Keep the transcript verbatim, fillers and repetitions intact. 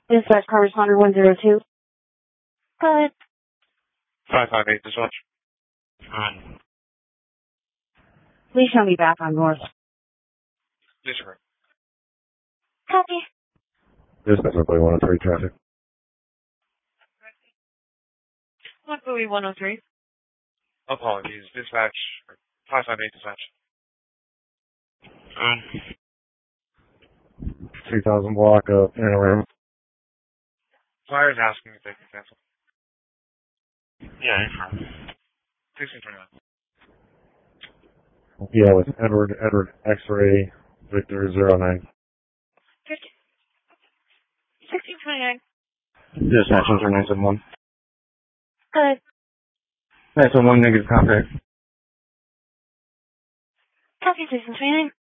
Dispatch car responder one zero two. Go ahead. five five eight dispatch. Alright. Please show me back on north. Yes, sir. Copy. Dispatch one oh three traffic. What buoy one oh three? Apologies. Dispatch. five five eight dispatch. Alright. two thousand block of Panorama. Fire's asking if they can cancel. Yeah, it's fine. sixteen twenty-nine. Yeah, with Edward, Edward X-ray, Victor zero nine. sixteen twenty-nine. Dispatch one three nine seven one. Go ahead. nine seven one negative contact. Copy, sixteen twenty-nine.